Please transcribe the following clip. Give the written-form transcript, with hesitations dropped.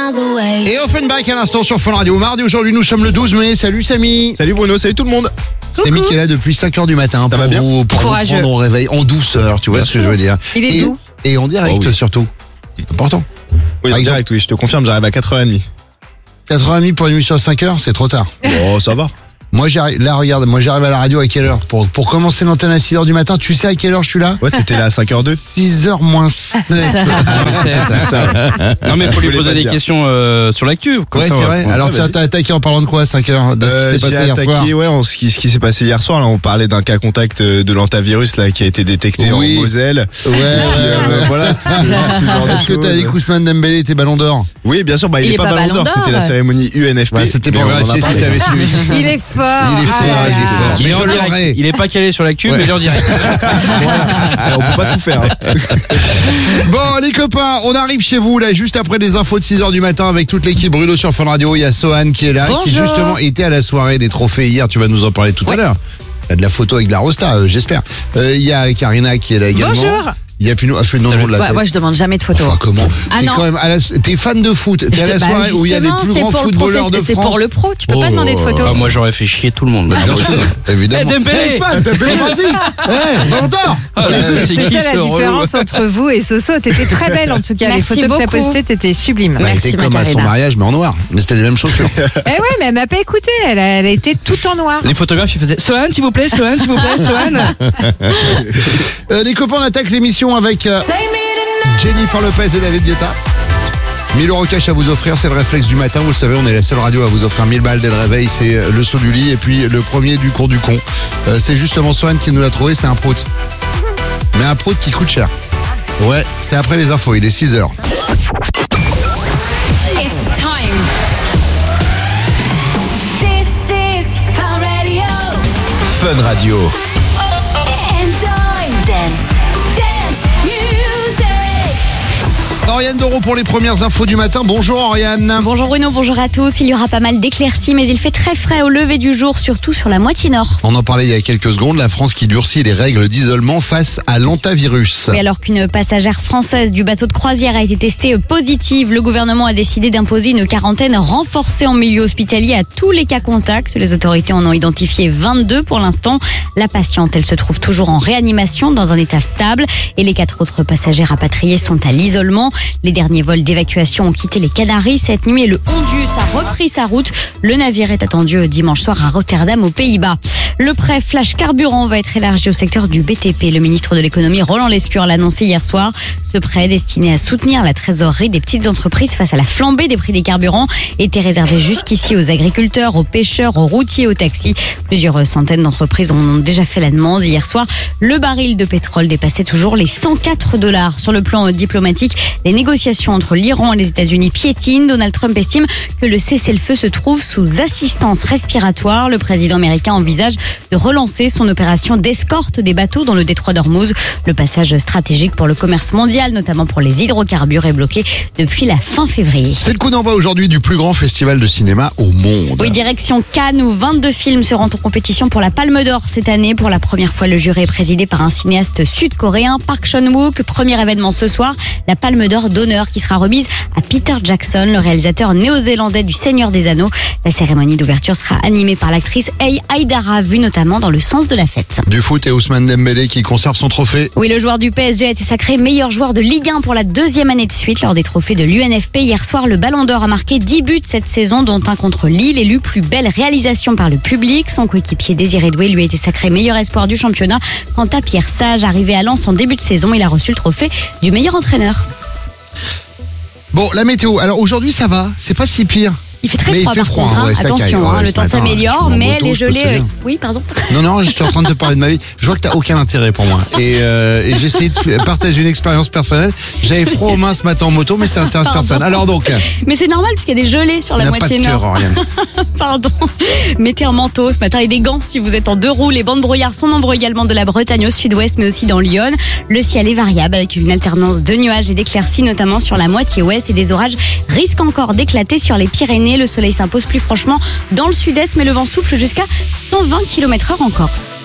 Et Offenbach à l'instant sur Fun Radio. Mardi, aujourd'hui, nous sommes le 12 mai. Salut Samy. Salut Bruno, salut tout le monde. Samy qui est là depuis 5h du matin Ça va bien pour vous prendre au réveil en douceur, tu vois ce que je veux dire. Il est doux. Et en direct oui. surtout. C'est important. Oui, en direct, oui, je te confirme, j'arrive à 4h30. 4h30 pour une émission à 5h, c'est trop tard. Oh, ça va. Moi j'arrive à la radio à quelle heure pour commencer l'antenne à 6h du matin, tu sais à quelle heure je suis là? Ouais, t'étais là à 5h02. 6h moins 7. Non mais faut lui poser des questions sur l'actu. Ouais, c'est vrai. Alors t'as attaqué en parlant de quoi à 5h? De ce qui s'est passé hier soir? Ce qui s'est passé hier soir, là, on parlait d'un cas contact de l'antavirus là qui a été détecté en Moselle. Voilà, tout ce genre de Est-ce que t'as dit qu'Ousmane Dembélé était ballon d'or? Oui, bien sûr, il est pas ballon d'or, c'était la cérémonie UNFP. C'était pour vérifier si t'avais suivi. Il est fort. Il est fort. Mais je l'aurais. Il est pas calé sur l'actu, mais il est en direct. On peut pas tout faire. Bon, les copains, on arrive chez vous là juste après les infos de 6h du matin avec toute l'équipe Bruno sur Fun Radio. Il y a Sohan qui est là, qui justement était à la soirée des trophées hier. Tu vas nous en parler tout à l'heure. Il y a de la photo avec de la Rosta, j'espère. Il y a Karina qui est là également. Bonjour. Il y a plus nous a fait le nom de la tête. Moi je demande jamais de photos. Enfin comment? T'es quand même t'es fan de foot. T'es à la soirée où il y a les plus grands footballeurs de France. C'est pour le pro, tu peux pas demander de photos. Moi j'aurais fait chier tout le monde. Évidemment. Dembélé, vas-y. Ballon d'or. C'est ça la différence entre vous et Soso. T'étais très belle en tout cas. Les photos que t'as postées, t'étais sublime. Merci Macarena. Comme à son mariage mais en noir. Mais c'était les mêmes chaussures. Eh ouais, mais elle m'a pas écouté. Elle a été tout en noir. Les photographes ils faisaient Sohan s'il vous plaît, Sohan s'il vous plaît, Sohan. Les copains, on attaque l'émission avec Jennifer Lopez et David Guetta. 1000 € cash à vous offrir, c'est le réflexe du matin. Vous le savez, on est la seule radio à vous offrir 1000 balles dès le réveil. C'est le saut du lit et puis le premier du cours du con. C'est justement Swan qui nous l'a trouvé, c'est un prout. Mais un prout qui coûte cher. Ouais, c'est après les infos, il est 6h. It's time. This is Fun Radio. Fun Radio. Enjoy dance music. Oriane Doro pour les premières infos du matin. Bonjour Oriane. Bonjour Bruno, bonjour à tous. Il y aura pas mal d'éclaircies, mais il fait très frais au lever du jour, surtout sur la moitié nord. On en parlait il y a quelques secondes, la France qui durcit les règles d'isolement face à l'antavirus. Oui, alors qu'une passagère française du bateau de croisière a été testée positive, le gouvernement a décidé d'imposer une quarantaine renforcée en milieu hospitalier à tous les cas contacts. Les autorités en ont identifié 22 pour l'instant. La patiente, elle se trouve toujours en réanimation dans un état stable et les 4 autres passagers rapatriés sont à l'isolement. Les derniers vols d'évacuation ont quitté les Canaries cette nuit et le Hondius a repris sa route. Le navire est attendu dimanche soir à Rotterdam aux Pays-Bas. Le prêt Flash Carburant va être élargi au secteur du BTP. Le ministre de l'économie Roland Lescure l'a annoncé hier soir. Ce prêt destiné à soutenir la trésorerie des petites entreprises face à la flambée des prix des carburants était réservé jusqu'ici aux agriculteurs, aux pêcheurs, aux routiers, aux taxis. Plusieurs centaines d'entreprises en ont déjà fait la demande. Hier soir, le baril de pétrole dépassait toujours les $104. Sur le plan diplomatique, les négociations entre l'Iran et les États-Unis piétinent. Donald Trump estime que le cessez-le-feu se trouve sous assistance respiratoire. Le président américain envisage de relancer son opération d'escorte des bateaux dans le détroit d'Ormuz. Le passage stratégique pour le commerce mondial, notamment pour les hydrocarbures, est bloqué depuis la fin février. C'est le coup d'envoi aujourd'hui du plus grand festival de cinéma au monde. Oui, direction Cannes où 22 films seront en compétition pour la Palme d'Or cette année. Pour la première fois, le jury est présidé par un cinéaste sud-coréen, Park Chan-wook. Premier événement ce soir, la Palme d'Or d'honneur qui sera remise à Peter Jackson, le réalisateur néo-zélandais du Seigneur des Anneaux. La cérémonie d'ouverture sera animée par l'actrice Haïdara, vue notamment dans Le Sens de la Fête. Du foot et Ousmane Dembélé qui conserve son trophée. Oui, le joueur du PSG a été sacré meilleur joueur de Ligue 1 pour la 2e année de suite lors des trophées de l'UNFP. Hier soir, le Ballon d'Or a marqué 10 buts cette saison, dont un contre Lille, élu plus belle réalisation par le public. Son coéquipier Désiré Doué lui a été sacré meilleur espoir du championnat. Quant à Pierre Sage, arrivé à Lens en début de saison, il a reçu le trophée du meilleur entraîneur. Bon, la météo. Alors aujourd'hui, ça va. C'est pas si pire. Il fait très froid par contre, ouais, attention, le temps s'améliore, mais les gelées... Oui, pardon. Non, j'étais en train de te parler de ma vie. Je vois que t'as aucun intérêt pour moi. Et j'ai essayé de partager une expérience personnelle. J'avais froid aux mains ce matin en moto, mais ça intéresse personne. Alors donc... Mais c'est normal, puisqu'il y a des gelées sur la moitié nord. Pas de cœur, Oriane. Pardon. Mettez un manteau ce matin et des gants si vous êtes en 2 roues. Les bancs de brouillard sont nombreux également de la Bretagne au sud-ouest, mais aussi dans Lyon. Le ciel est variable avec une alternance de nuages et d'éclaircies, notamment sur la moitié ouest, et des orages risquent encore d'éclater sur les Pyrénées. Le soleil s'impose plus franchement dans le sud-est, mais le vent souffle jusqu'à 120 km/h en Corse.